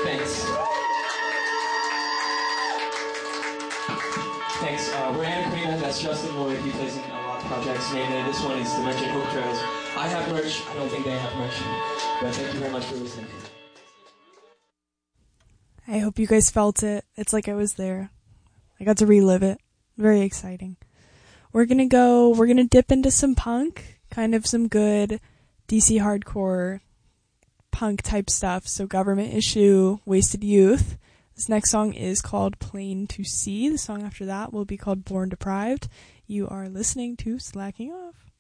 Thanks. Thanks. We're Anacrina, that's Justin Lloyd. He plays in a lot of projects. And this one is Dimension Hope Trails. I have merch. I don't think they have merch. But thank you very much for listening. I hope you guys felt it. It's like I was there. I got to relive it. Very exciting. We're gonna dip into some punk, kind of some good DC hardcore punk type stuff. So Government Issue, Wasted Youth. This next song is called Plain to See. The song after that will be called Born Deprived. You are listening to Slacking Off.